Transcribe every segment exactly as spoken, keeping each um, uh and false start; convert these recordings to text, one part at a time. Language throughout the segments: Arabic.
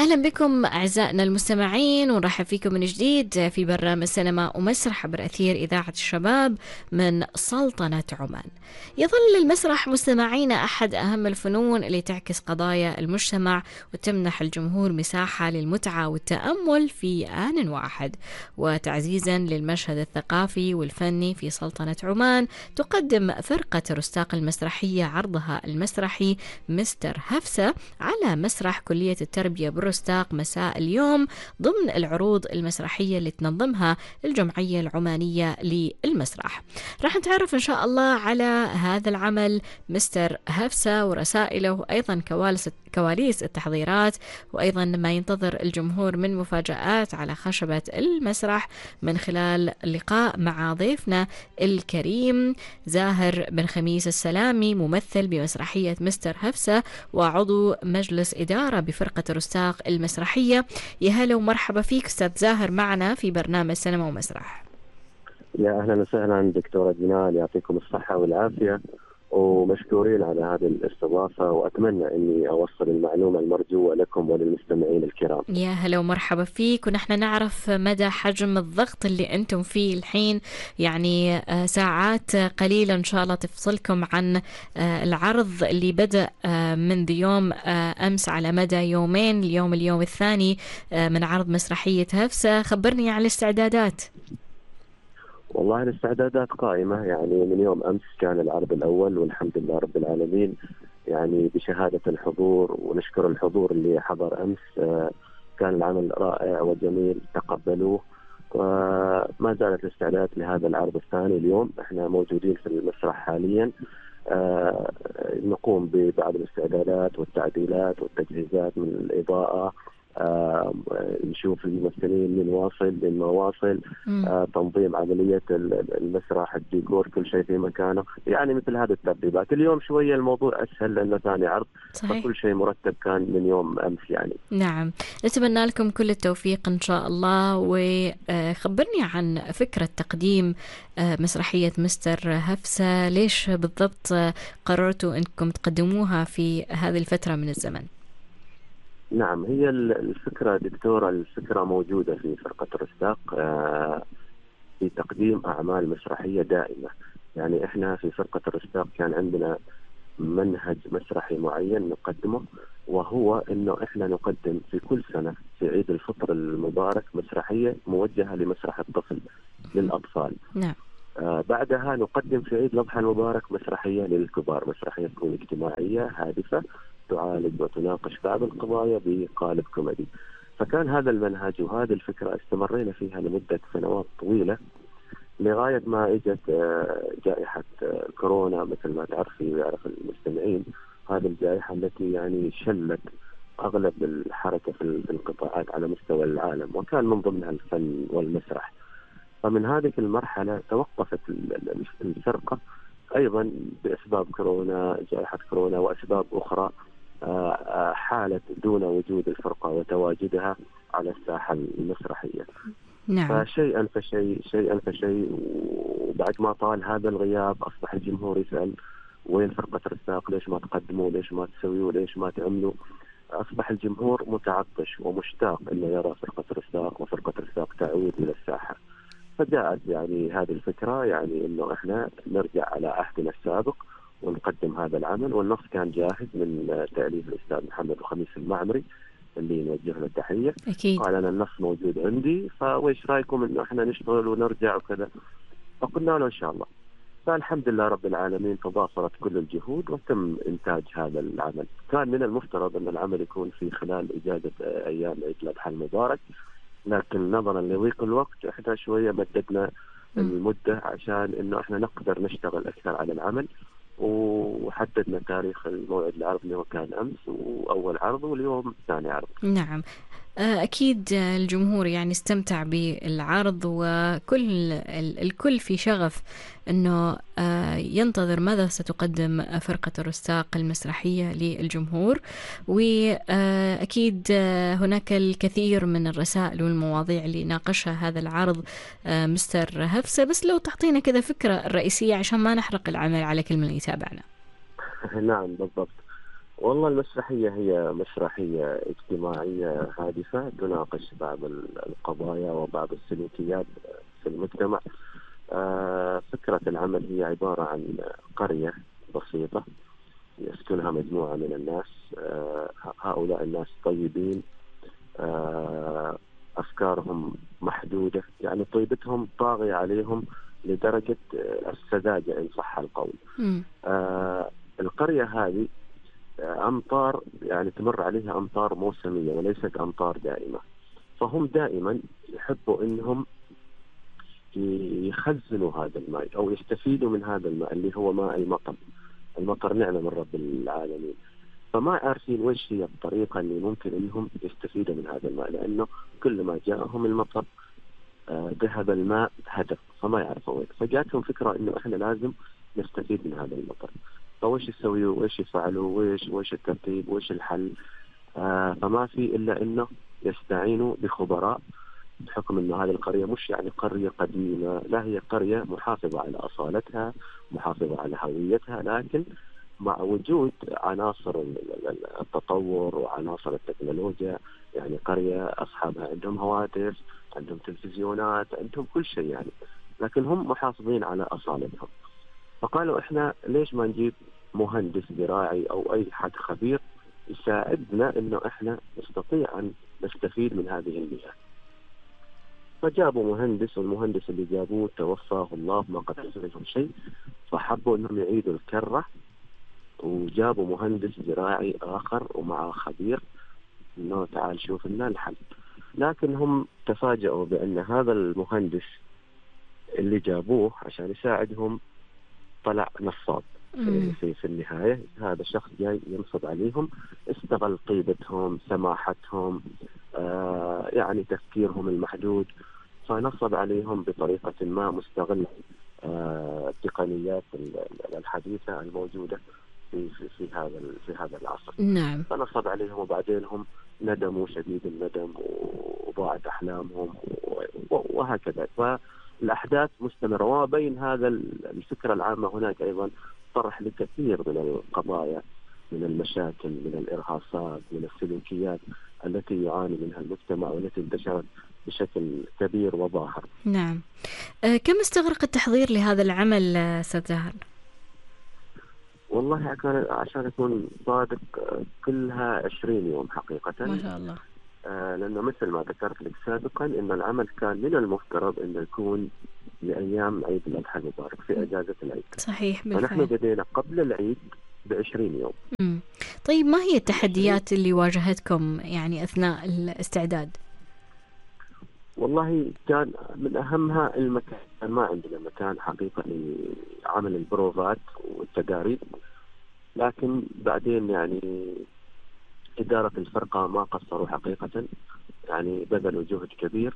أهلا بكم أعزائنا المستمعين، ونرحب فيكم من جديد في برنامج سينما ومسرح عبر أثير إذاعة الشباب من سلطنة عمان. يظل المسرح مستمعين أحد أهم الفنون اللي تعكس قضايا المجتمع وتمنح الجمهور مساحة للمتعة والتأمل في آن واحد. وتعزيزا للمشهد الثقافي والفني في سلطنة عمان، تقدم فرقة رستاق المسرحية عرضها المسرحي مستر هفسة على مسرح كلية التربية بالرستاق مساء اليوم ضمن العروض المسرحية اللي تنظمها الجمعية العمانية للمسرح. راح نتعرف إن شاء الله على هذا العمل مستر هفسة ورسائله، وأيضا كواليس كواليس التحضيرات، وأيضا ما ينتظر الجمهور من مفاجآت على خشبة المسرح من خلال اللقاء مع ضيفنا الكريم زاهر بن خميس السلامي، ممثل بمسرحية مستر هفسة وعضو مجلس إدارة بفرقة رستاق المسرحية. يا هلا ومرحبا فيك أستاذ زاهر معنا في برنامج سينما ومسرح. يا أهلا وسهلا دكتورة جنال، يعطيكم الصحة والعافية، ومشكورين على هذه الاستضافة، وأتمنى أني أوصل المعلومة المرجوة لكم وللمستمعين الكرام. يا هلا ومرحبا فيك، ونحن نعرف مدى حجم الضغط اللي أنتم فيه الحين، يعني ساعات قليلة إن شاء الله تفصلكم عن العرض اللي بدأ منذ يوم أمس على مدى يومين، اليوم اليوم الثاني من عرض مسرحية هفسة. خبرني عن الاستعدادات. والله الاستعدادات قائمة، يعني من يوم أمس كان العرض الأول والحمد لله رب العالمين، يعني بشهادة الحضور، ونشكر الحضور اللي حضر أمس. كان العمل رائع وجميل، تقبلوه، وما زالت الاستعدادات لهذا العرض الثاني. اليوم احنا موجودين في المسرح حاليا، نقوم ببعض الاستعدادات والتعديلات والتجهيزات من الإضاءة، آه، نشوف الممثلين من واصل من ما واصل، آه، تنظيم عملية المسرح، الديكور، كل شيء في مكانه، يعني مثل هذه الترتيبات. اليوم شوية الموضوع أسهل لأنه ثاني عرض، صحيح. فكل شيء مرتب كان من يوم أمس يعني. نعم، نتمنى لكم كل التوفيق إن شاء الله. وخبرني عن فكرة تقديم مسرحية مستر هفسة، ليش بالضبط قررتوا أنكم تقدموها في هذه الفترة من الزمن؟ نعم، هي الفكرة دكتورة، الفكرة موجودة في فرقة رستاق في تقديم أعمال مسرحية دائمة. يعني إحنا في فرقة رستاق كان عندنا منهج مسرحي معين نقدمه، وهو إنه إحنا نقدم في كل سنة في عيد الفطر المبارك مسرحية موجهة لمسرح الطفل للأطفال. نعم. آه بعدها نقدم في عيد الأضحى المبارك مسرحية للكبار، مسرحية تكون اجتماعية هادفة تعالج وتناقش بعض القضايا بقالب كوميدي. فكان هذا المنهج وهذه الفكرة استمرينا فيها لمدة سنوات طويلة، لغاية ما اجت جائحة كورونا. مثل ما تعرفي ويعرف المستمعين، هذه الجائحة التي يعني شلت أغلب الحركة في القطاعات على مستوى العالم، وكان من ضمنها الفن والمسرح. فمن هذه المرحلة توقفت الفرقة أيضا بأسباب كورونا، جائحة كورونا وأسباب أخرى، حالة دون وجود الفرقة وتواجدها على الساحة المسرحية. نعم. فشيئا فشيء شيئا فشيء، وبعد ما طال هذا الغياب أصبح الجمهور يسأل وين فرقة رستاق، ليش ما تقدموا، ليش ما تسويوا، ليش ما تعملوا. أصبح الجمهور متعطش ومشتاق إنه يرى فرقة رستاق، وفرقة رستاق تعود إلى الساحة. فجاءت يعني هذه الفكرة، يعني إنه إحنا نرجع على عهدنا السابق ونقدم هذا العمل. والنص كان جاهز من تأليف الأستاذ محمد الخميس المعمري اللي نوجه له التحية. أكيد. قال أنا النص موجود عندي، فويش رأيكم إنه إحنا نشتغل ونرجع وكذا؟ فقلنا له إن شاء الله. فالحمد لله رب العالمين تضافرت كل الجهود وتم إنتاج هذا العمل. كان من المفترض أن العمل يكون في خلال إجازة أيام عيد الأضحى المبارك، لكن نظرا لضيق الوقت احنا شوية مددنا المدة عشان انه احنا نقدر نشتغل اكثر على العمل، وحددنا تاريخ الموعد العرض اللي هو كان امس واول عرض، واليوم ثاني عرض. نعم، أكيد الجمهور يعني استمتع بالعرض، وكل الكل في شغف أنه ينتظر ماذا ستقدم فرقة رستاق المسرحية للجمهور. وأكيد هناك الكثير من الرسائل والمواضيع اللي ناقشها هذا العرض مستر هفسة، بس لو تعطينا كذا فكرة الرئيسية عشان ما نحرق العمل على كل من يتابعنا. نعم بالضبط. والله المسرحية هي مسرحية اجتماعية هادفة تناقش بعض القضايا وبعض السلوكيات في المجتمع. آه، فكرة العمل هي عبارة عن قرية بسيطة يسكنها مجموعة من الناس. آه، هؤلاء الناس طيبين، آه، أفكارهم محدودة، يعني طيبتهم طاغية عليهم لدرجة آه، السذاجة إن صح القول. مم. آه، القرية هذه آه، أمطار، يعني تمر عليها أمطار موسمية وليست أمطار دائمة، فهم دائما يحبوا أنهم يخزنوا هذا الماء أو يستفيدوا من هذا الماء اللي هو ماء المطر. المطر نعمة من رب العالمين، فما عارفين وش هي الطريقة اللي ممكن أنهم يستفيدوا من هذا الماء، لأنه كل ما جاءهم المطر آه، ذهب الماء هدر، فما يعرفوا وين. فجاتهم فكرة إنه إحنا لازم نستفيد من هذا المطر، فوش يسويوا، وش يفعلوا، وش وش الترتيب، وش الحل؟ آه، فما في إلا إنه يستعينوا بخبراء، بحكم إنه هذه القرية مش يعني قرية قديمة، لا هي قرية محافظة على أصالتها، محافظة على هويتها، لكن مع وجود عناصر التطور وعناصر التكنولوجيا. يعني قرية أصحابها عندهم هواتف، عندهم تلفزيونات، عندهم كل شيء يعني، لكن هم محافظين على أصالتهم. فقالوا إحنا ليش ما نجيب مهندس زراعي أو أي حد خبير يساعدنا إنه إحنا نستطيع أن نستفيد من هذه المياه. فجابوا مهندس، والمهندس اللي جابوه توفاه الله، ما قدر لهم شيء، فحبوا إنهم يعيدوا الكرة وجابوا مهندس زراعي آخر ومعه خبير إنه تعال شوف لنا الحل. لكن هم تفاجأوا بأن هذا المهندس اللي جابوه عشان يساعدهم طلع نصاب. في, في, في النهاية هذا الشخص جاي ينصب عليهم، استغل طيبتهم، سماحتهم، آه يعني تفكيرهم المحدود، فنصب عليهم بطريقة ما، مستغل آه التقنيات الحديثة الموجودة في في في هذا في هذا العصر. نعم. فنصب عليهم، وبعدين هم ندموا شديد الندم وضاعت أحلامهم وهكذا. فالأحداث مستمرة، وبين هذا الفكرة العامة هناك أيضا طرح لكثير من القضايا، من المشاكل، من الإرهاصات، من السلوكيات التي يعاني منها المجتمع والتي انتشرت بشكل كبير وظاهر. نعم. أه كم استغرق التحضير لهذا العمل أستاذ زاهر؟ والله كان عشان أكون صادق كلها عشرين يوم حقيقة. ما شاء الله. آه لأنه مثل ما ذكرت لك سابقا إن العمل كان من المفترض إنه يكون لأيام عيد الأضحى المبارك في أجازة العيد. صحيح بالفعل. فنحن بدينا قبل العيد بعشرين يوم. مم. طيب ما هي التحديات اللي واجهتكم يعني أثناء الاستعداد؟ والله كان من أهمها المكان، ما عندنا مكان حقيقة لعمل البروفات والتداريب، لكن بعدين يعني إدارة الفرقة ما قصروا حقيقة، يعني بذلوا جهد كبير،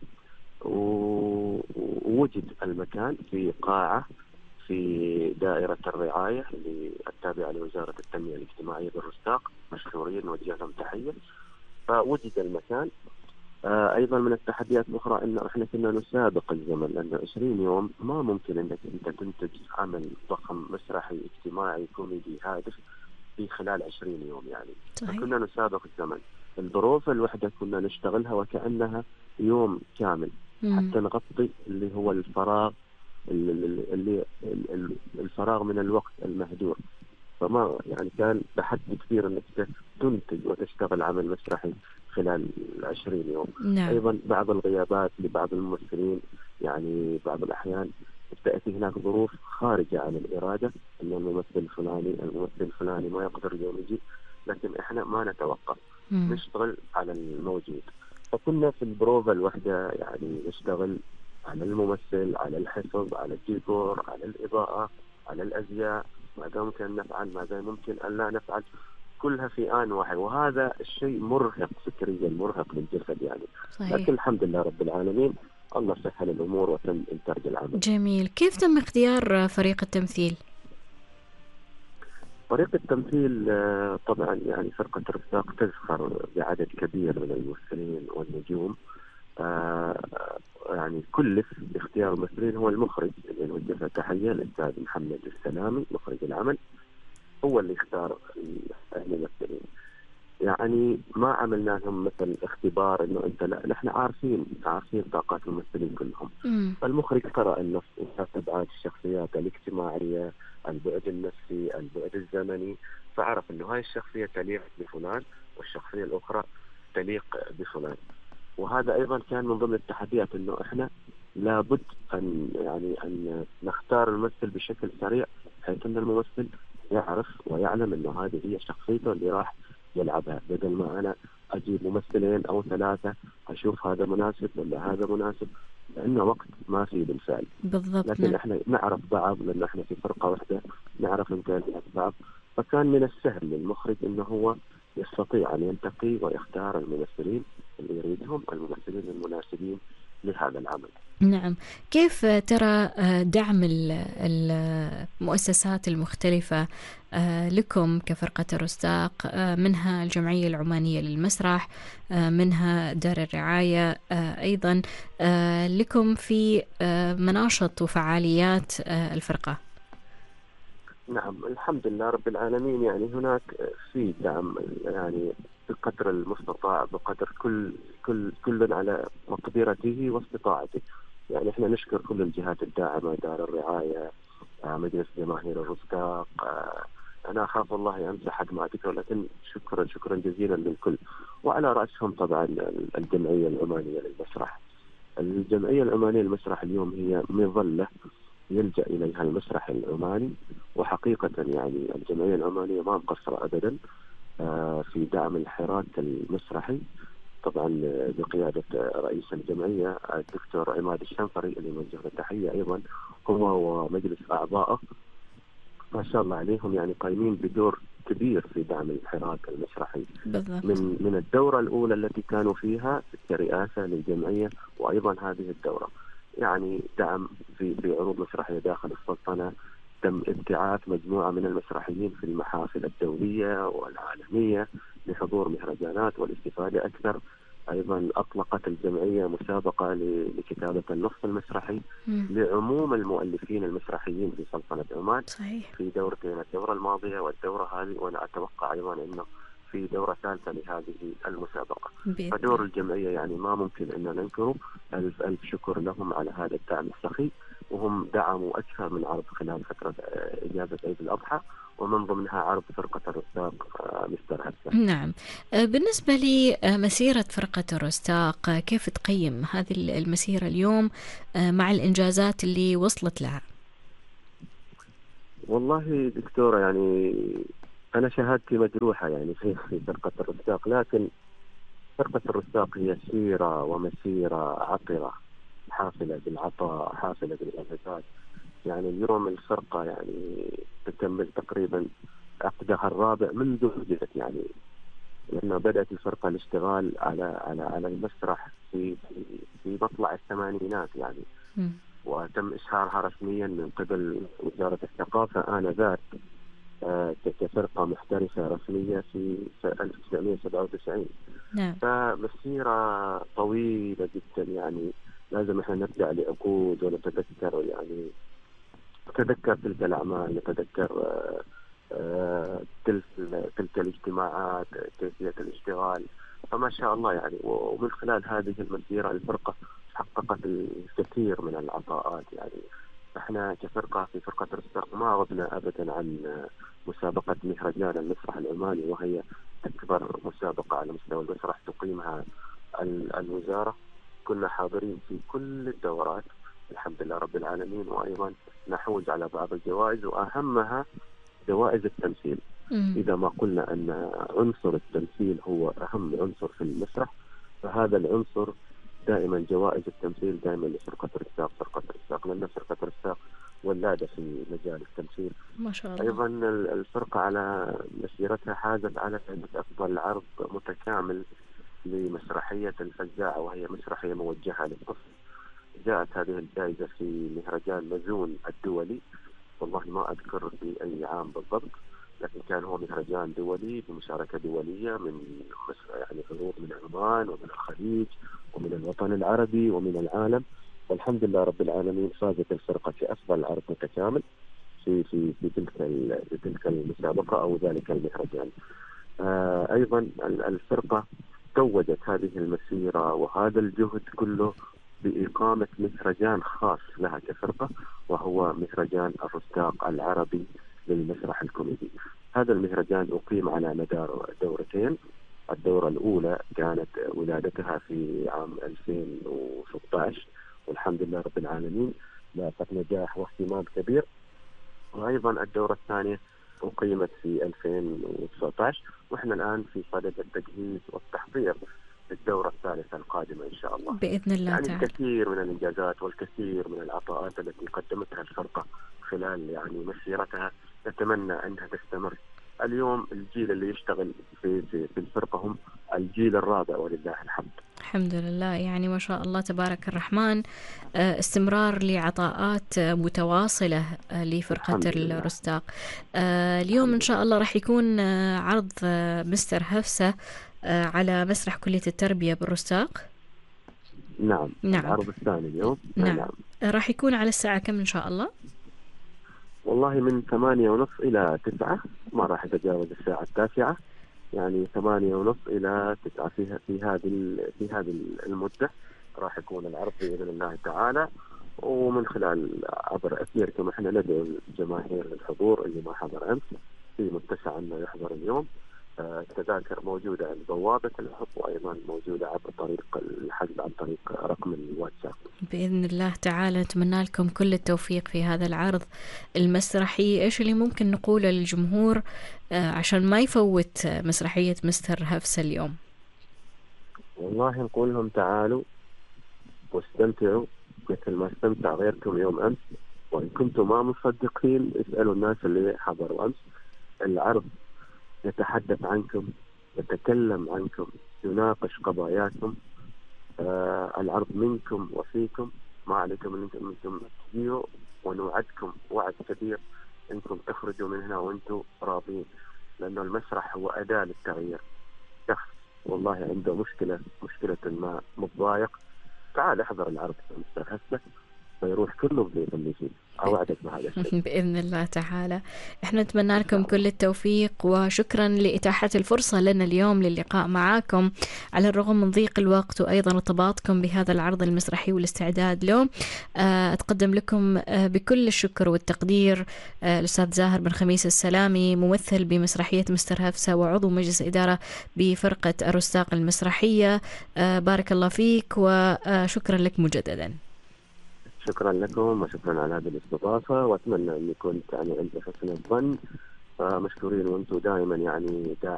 ووجد المكان في قاعة في دائرة الرعاية اللي التابعة لوزارة التنمية الاجتماعية بالرستاق، مشكورين نوجه لهم تحية. فوجد المكان. آه أيضا من التحديات الأخرى أنه إحنا كنا نسابق الزمن، لأن عشرين يوم ما ممكن أنك أنت تنتج عمل ضخم مسرحي اجتماعي كوميدي هادف في خلال عشرين يوم يعني. صحيح. فكنا نسابق الزمن. الظروف الوحدة كنا نشتغلها وكأنها يوم كامل، مم. حتى نغطي اللي هو الفراغ اللي الفراغ من الوقت المهدور. فما يعني كان تحدي كبير انك تنتج وتشتغل عمل مسرحي خلال عشرين يوم. نعم. ايضا بعض الغيابات لبعض الممثلين، يعني بعض الاحيان تأتي هناك ظروف خارجة عن الإرادة، أن الممثل الفلاني الممثل الفلاني ما يقدر اليوم يجي، لكن إحنا ما نتوقف، مم. نشتغل على الموجود. فكنا في البروفة الوحدة يعني نشتغل على الممثل، على الحفظ، على الديكور، على الإضاءة، على الأزياء، ماذا ممكن أن نفعل، ماذا ممكن أن لا نفعل، كلها في آن واحد. وهذا الشيء مرهق فكريا، مرهق للجسد يعني. صحيح. لكن الحمد لله رب العالمين، الله سهل الأمور وتم إنتاج العمل. جميل. كيف تم اختيار فريق التمثيل؟ فريق التمثيل طبعا يعني فرقة رستاق تزخر بعدد كبير من الممثلين والنجوم. يعني كلف باختيار الممثلين هو المخرج اللي نوجه له تحية، الأستاذ محمد السلامي مخرج العمل. هو اللي يختار الممثلين. يعني ما عملنا لهم مثل اختبار انه انت، لا، نحن عارفين عارفين طاقات الممثلين كلهم. مم. فالمخرج قرأ النص وشاف ابعاد الشخصيات الاجتماعيه، البعد النفسي، البعد الزمني، فعرف انه هاي الشخصيه تليق بفلان والشخصيه الاخرى تليق بفلان. وهذا ايضا كان من ضمن التحديات، انه احنا لابد ان يعني ان نختار الممثل بشكل سريع، بحيث ان الممثل يعرف ويعلم انه هذه هي شخصيته اللي راح يلعبها، بدل ما انا اجيب ممثلين او ثلاثه اشوف هذا مناسب ولا هذا مناسب، لانه وقت ما في بالفعل. بالضبط. لكن نعم. احنا نعرف بعض، لان احنا في فرقه واحده نعرف امكانيات بعض، فكان من السهل للمخرج انه هو يستطيع ان ينتقي ويختار الممثلين اللي يريدهم، الممثلين المناسبين لهذا العمل. نعم. كيف ترى دعم المؤسسات المختلفة لكم كفرقة الرستاق، منها الجمعية العمانية للمسرح، منها دار الرعاية، أيضا لكم في مناشط وفعاليات الفرقة؟ نعم، الحمد لله رب العالمين. يعني هناك في دعم، يعني بقدر المستطاع، بقدر كل كل كل على مقدرته واستطاعته. يعني احنا نشكر كل الجهات الداعمة، دار الرعاية، مجلس جماهير الرستاق، انا اخاف والله امسح حد ما ذكر، لكن شكرا شكرا جزيلا للكل، وعلى راسهم طبعا الجمعية العمانية للمسرح. الجمعية العمانية للمسرح اليوم هي مظلة يلجأ إليها المسرح العماني، وحقيقة يعني الجمعية العمانية ما مقصرة أبدا في دعم الحراك المسرحي، طبعا بقيادة رئيس الجمعية الدكتور عماد الشنفري اللي نوجه له التحية أيضا، هو ومجلس أعضائه ما شاء الله عليهم، يعني قايمين بدور كبير في دعم الحراك المسرحي. بالضبط. من من الدورة الأولى التي كانوا فيها كرئاسة للجمعية، وأيضا هذه الدورة يعني دعم في في عروض مسرحية داخل السلطنة، تم ابتعاث مجموعة من المسرحيين في المحافل الدولية والعالمية لحضور مهرجانات والاستفادة أكثر. أيضا أطلقت الجمعية مسابقة لكتابة النص المسرحي مم. لعموم المؤلفين المسرحيين في سلطنة عمان. صحيح. في دورتين، الدورة الماضية والدورة هذه، وأنا أتوقع أيضا أنه في دورة ثالثة لهذه المسابقة. فدور الجمعية يعني ما ممكن أن ننكره، ألف ألف شكر لهم على هذا الدعم السخي، وهم دعموا أكثر من عرض خلال فترة إجازة عيد الأضحى، ومن ضمنها عرض فرقة الرستاق مستر هسة. نعم. بالنسبة لمسيرة فرقة الرستاق، كيف تقيم هذه المسيرة اليوم مع الإنجازات اللي وصلت لها؟ والله دكتورة، يعني أنا شهادتي مجروحة يعني في فرقة الرستاق، لكن فرقة الرستاق هي سيرة ومسيرة عطرة، حافلة بالعطاء، حافلة بالإنجازات. يعني اليوم الفرقة يعني تكمل تقريبا عقدها الرابع منذ وجدت، يعني لأنه بدأت الفرقة الاشتغال على على على المسرح في في, في مطلع الثمانينات يعني، م. وتم إشهارها رسميا من قبل وزارة الثقافة آنذاك كفرقة محترفة رسمية في ألف وتسعمئة وسبعة وتسعين. نعم. فمسيرة طويلة جدا، يعني لازم احنا نرجع لعقود ونتذكر، يعني نتذكر تلك الأعمال، نتذكر آه آه تلك تلك الاجتماعات، كيفية الاشتغال. فما شاء الله يعني، ومن خلال هذه المسيرة الفرقة حققت الكثير من العطاءات. يعني احنا كفرقة في فرقة الرستاق ما غبنا أبدا عن مسابقة مهرجان المسرح العماني، وهي أكبر مسابقة على مستوى المسرح تقيمها الوزارة. كنا حاضرين في كل الدورات الحمد لله رب العالمين، وأيضا نحوز على بعض الجوائز، وأهمها جوائز التمثيل. م. إذا ما قلنا أن عنصر التمثيل هو أهم عنصر في المسرح، فهذا العنصر دائما جوائز التمثيل دائما لفرقة الرستاق. فرقة الرستاق لأن فرقة الرستاق ولادة في مجال التمثيل ما شاء الله. أيضا الفرقة على مسيرتها حازت على أفضل عرض متكامل لمسرحية الفزاعة، وهي مسرحية موجهة للطفل. جاءت هذه الجائزة في مهرجان مزون الدولي، والله ما أذكر في أي عام بالضبط، لكن كان هو مهرجان دولي بمشاركة دولية من يعني عروض من عمان ومن الخليج ومن الوطن العربي ومن العالم. والحمد لله رب العالمين فازت الفرقة كأفضل عرض متكامل. في في في تلك في تلك المسابقة أو ذلك المهرجان. آه أيضا الفرقة توجت هذه المسيرة وهذا الجهد كله بإقامة مهرجان خاص لها كفرقة، وهو مهرجان الرستاق العربي للمسرح الكوميدي. هذا المهرجان أقيم على مدار دورتين. الدورة الأولى كانت ولادتها في عام ألفين وستة عشر، والحمد لله رب العالمين لاقت نجاح واهتمام كبير. وأيضا الدورة الثانية أقيمت في ألفين وتسعة عشر، وإحنا الآن في صدد التجهيز والتحضير للدورة الثالثة القادمة إن شاء الله بإذن الله يعني تعالى. الكثير من الإنجازات والكثير من العطاءات التي قدمتها الفرقة خلال يعني مسيرتها نتمنى أنها تستمر. اليوم الجيل اللي يشتغل في في, في الفرقة هم الجيل الرابع ولله الحمد. الحمد لله، يعني ما شاء الله تبارك الرحمن، استمرار لعطاءات متواصلة لفرقة الرستاق. اليوم إن شاء الله راح يكون عرض مستر هفسة على مسرح كلية التربية بالرستاق. نعم. نعم. العرض الثاني اليوم. نعم. نعم. راح يكون على الساعة كم إن شاء الله؟ والله من ثمانية ونصف إلى تسعة، ما راح يتجاوز الساعة التاسعة، يعني ثمانية ونصف إلى تسعة في في هذه في هذه المدة راح يكون العرض بإذن الله تعالى. ومن خلال عبر أثيركم احنا ندعو الجماهير للحضور اللي ما حضر أمس في متسع أنه يحضر اليوم. التذاكر موجودة عند بوابة الحب، وأيضا موجودة عبر طريق الحجز عن طريق رقم الواتساب. بإذن الله تعالى نتمنى لكم كل التوفيق في هذا العرض المسرحي. إيش اللي ممكن نقوله للجمهور عشان ما يفوت مسرحية مستر هفسة اليوم؟ والله نقول لهم تعالوا واستمتعوا مثل ما استمتع غيركم يوم أمس، وإن كنتم ما مصدقين اسألوا الناس اللي حضروا أمس. العرض يتحدث عنكم، يتكلم عنكم، يناقش قضاياكم. آه العرض منكم وفيكم، ما عليكم أنكم أنتم تجيوا، ونوعدكم وعد كبير أنكم تخرجوا من هنا وأنتم راضين، لأنه المسرح هو أداة للتغيير. شخص والله عنده مشكلة مشكلة ما متضايق، تعال احضر العرض مستر هفسة فيروح كله بضيف اللي فيه. أوعدك بهذا الشيء بإذن الله تعالى. احنا نتمنى لكم كل التوفيق، وشكرا لإتاحة الفرصة لنا اليوم للقاء معاكم على الرغم من ضيق الوقت وأيضا ارتباطكم بهذا العرض المسرحي والاستعداد له. أتقدم لكم بكل الشكر والتقدير الأستاذ زاهر بن خميس السلامي، ممثل بمسرحية مستر هفسة وعضو مجلس إدارة بفرقة الرستاق المسرحية. بارك الله فيك وشكرا لك مجددا. شكرا لكم وشكرا على هذه الاستضافة، وأتمنى أن كنت يعني عند حسن الظن. مشكورين وأنتم دائما يعني